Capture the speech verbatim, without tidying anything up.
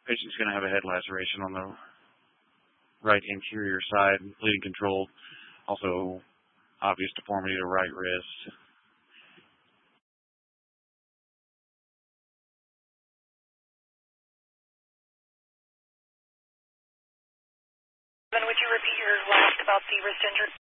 Patient's going to have a head laceration on the right anterior side, bleeding controlled. Also, obvious deformity to the right wrist. Would you repeat your last about the wrist injury?